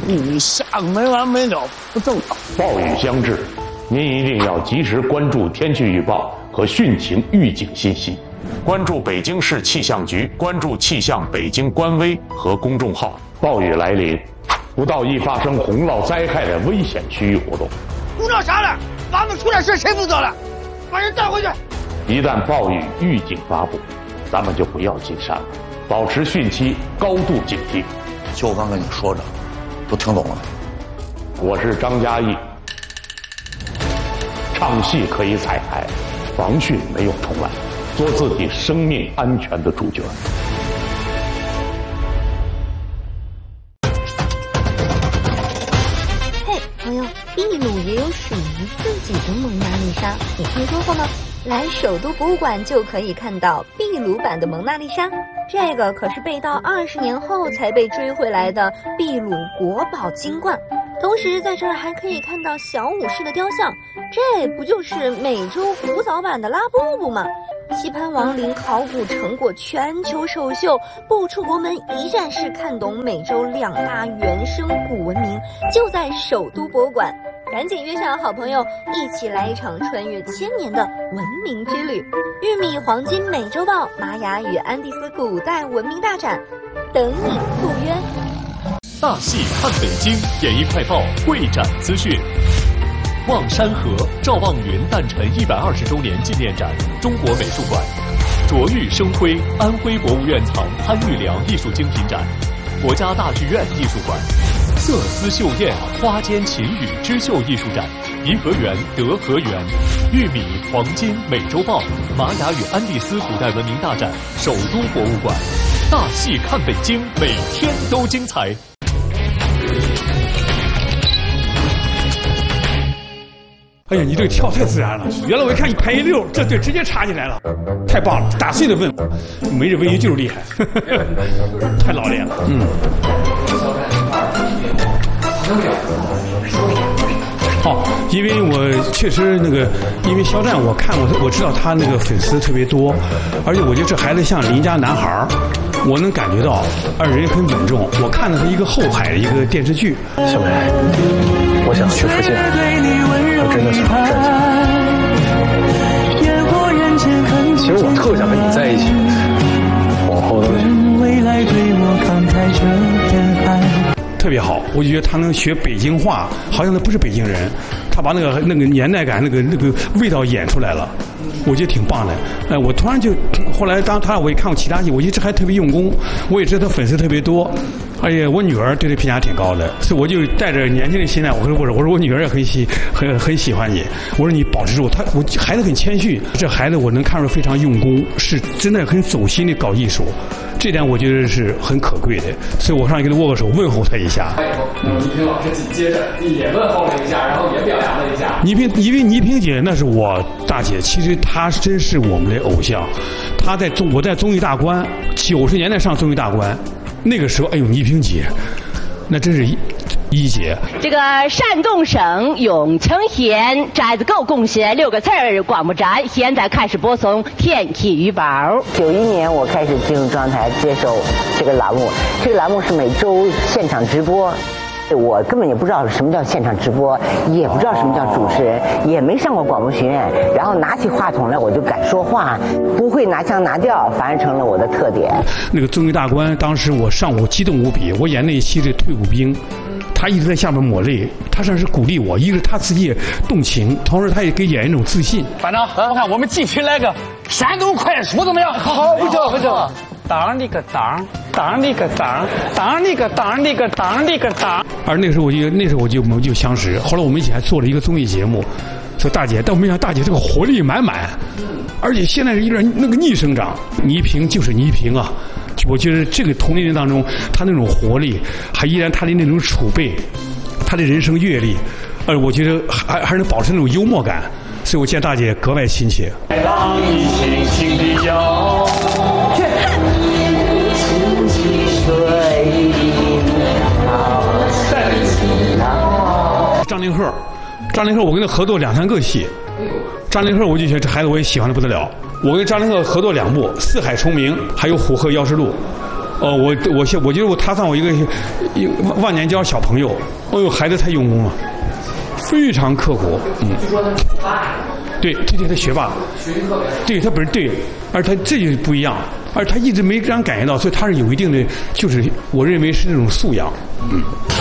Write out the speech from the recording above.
你瞎没完没了，不正常。 暴雨将至，您一定要及时关注天气预报和汛情预警信息，关注北京市气象局，关注气象北京官微和公众号。暴雨来临，不到易发生洪涝灾害的危险区域活动。 鼓捣啥了？咱们出点事谁负责了？把人带回去。 一旦暴雨预警发布，咱们就不要进山了，保持汛期高度警惕。 就刚跟你说着，都听懂了没？ 我是张嘉译。唱戏可以彩排，防汛没有重来，做自己生命安全的主角。 嘿，朋友，秘鲁也有属于自己的蒙娜丽莎，你听说过吗？来首都博物馆就可以看到秘鲁版的蒙娜丽莎，这个可是被盗20年后才被追回来的秘鲁国宝金冠。同时在这儿还可以看到小武士的雕像，这不就是美洲古早版的拉布布吗？棋盘王陵考古成果全球首秀，不出国门一站式看懂美洲2大原生古文明，就在首都博物馆。赶紧约上好朋友，一起来一场穿越1000年的文明之旅。玉米黄金美洲豹玛雅与安第斯古代文明大展，等你赴约。 大戏看北京，演艺快报会展资讯。望山河赵望云诞辰120周年纪念展，中国美术馆；卓玉生辉安徽博物院藏潘玉良艺术精品展，国家大剧院艺术馆；色丝绣燕花间琴语织绣艺术展，颐和园德和园；玉米黄金美洲豹玛雅与安第斯古代文明大展，首都博物馆。大戏看北京，每天都精彩。 哎呀，你这个跳太自然了！原来我一看你排一溜，这队直接插进来了，太棒了！打碎的问，每日唯一就是厉害，太老练了。因为我确实因为肖战，我知道他那个粉丝特别多，而且我觉得这孩子像邻家男孩我能感觉到，人很稳重。我看的是一个后海的一个电视剧。 小梅，我想去福建，我真的想站起来。其实我特想跟你在一起，往后都特别好，我就觉得他能学北京话，好像他不是北京人，他把那个年代感、那个味道演出来了，我觉得挺棒的。我突然就后来当他我也看过其他戏，我觉得这还特别用功，我也知道他粉丝特别多，而且我女儿对他评价挺高的，所以我就带着年轻的心态，我说我女儿也很喜欢你，我说你保持住，我孩子很谦虚，这孩子我能看出非常用功，是真的很走心的搞艺术。这点我觉得是很可贵的，所以我上去跟他握个手，问候他一下。 倪萍老师紧接着也问候了一下，然后也表扬了一下。 因为倪萍姐那是我大姐，其实她真是我们的偶像。我在综艺大观90年代上综艺大观，那个时候，哎呦，倪萍姐，那真是一姐。 这个山东省永清县寨子沟贡献6个词儿广播站现在开始播送天气预报。 91年我开始进入状态，接受这个栏目。这个栏目是每周现场直播。我根本也不知道什么叫现场直播，也不知道什么叫主持人，也没上过广播学院，然后拿起话筒来我就敢说话，不会拿腔拿调，反而成了我的特点。 那个综艺大观，当时我上午激动无比，我演那一期是退伍兵，他一直在下面抹泪，他算是鼓励我，一个是他自己也动情，同时他也给演员一种自信。 班长，我看我们继续来个山东快书怎么样？好，不错。当你个当，当你个当，当你个当，你个当，你个当。 而那时候我们就相识，后来我们一起还做了一个综艺节目，说大姐，但我没想到大姐这个活力满满，而且现在是有点那个逆生长。倪萍就是倪萍啊，我觉得这个同龄人当中，她那种活力，还依然她的那种储备，她的人生阅历，我觉得还能保持那种幽默感，所以我见大姐格外亲切。 让你轻轻地摇， 张凌赫，我跟他合作2、3个戏。张凌赫，我就觉得这孩子我也喜欢的不得了。我跟张凌赫合作2部《四海重明》，还有《虎鹤妖师录》。 我觉得他算我一个忘年交小朋友。哦呦，孩子太用功了，非常刻苦。 据说他学霸。 对，他学霸， 学习特别好。 对他本身对，而他这就不一样，而他一直没让人感觉到，所以他是有一定的，就是我认为是那种素养。